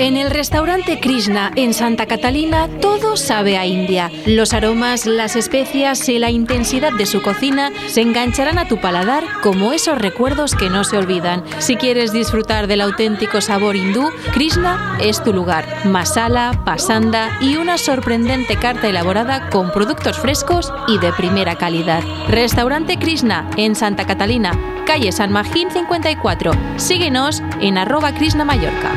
En el restaurante Krishna en Santa Catalina todo sabe a India. Los aromas, las especias y la intensidad de su cocina se engancharán a tu paladar como esos recuerdos que no se olvidan. Si quieres disfrutar del auténtico sabor hindú, Krishna es tu lugar. Masala, pasanda y una sorprendente carta elaborada con productos frescos y de primera calidad. Restaurante Krishna en Santa Catalina, calle San Magín 54. Síguenos en @KrishnaMallorca.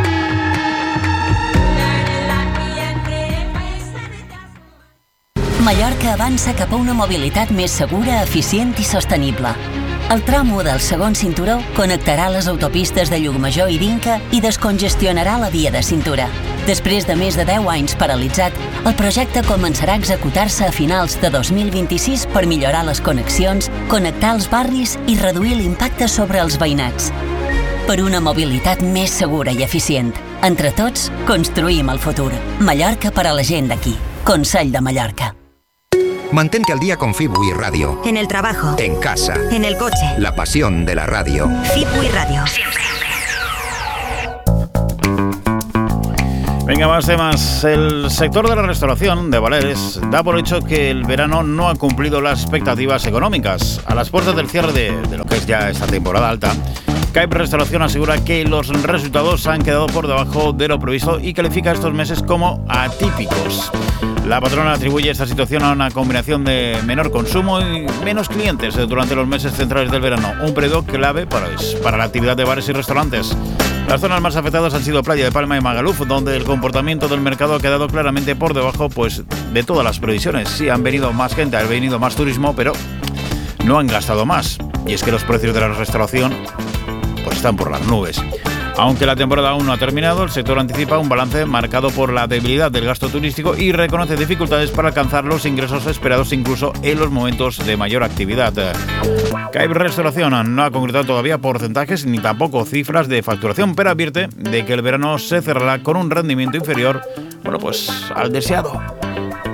Mallorca avança cap a una mobilitat més segura, eficient i sostenible. El tram 1 del segon cinturó connectarà les autopistes de Llucmajor i d'Inca i descongestionarà la via de cintura. Després de més de 10 anys paralitzat, el projecte començarà a executar-se a finals de 2026 per millorar les connexions, connectar els barris i reduir l'impacte sobre els veïnats. Per una mobilitat més segura i eficient. Entre tots, construïm el futur. Mallorca per a la gent d'aquí. Consell de Mallorca. Mantente al día con FIBUI Radio. En el trabajo. En casa. En el coche. La pasión de la radio. FIBUI Radio. Siempre. Venga, más temas. El sector de la restauración de Baleares da por hecho que el verano no ha cumplido las expectativas económicas. A las puertas del cierre de lo que es ya esta temporada alta, CAIP Restauración asegura que los resultados han quedado por debajo de lo previsto y califica estos meses como atípicos. La patrona atribuye esta situación a una combinación de menor consumo y menos clientes durante los meses centrales del verano, un periodo clave para la actividad de bares y restaurantes. Las zonas más afectadas han sido Playa de Palma y Magaluf, donde el comportamiento del mercado ha quedado claramente por debajo de todas las previsiones. Sí, han venido más gente, ha venido más turismo, pero no han gastado más. Y es que los precios de la restauración están por las nubes. Aunque la temporada aún no ha terminado, el sector anticipa un balance marcado por la debilidad del gasto turístico y reconoce dificultades para alcanzar los ingresos esperados incluso en los momentos de mayor actividad. CAIP Restauración no ha concretado todavía porcentajes ni tampoco cifras de facturación, pero advierte de que el verano se cerrará con un rendimiento inferior, al deseado.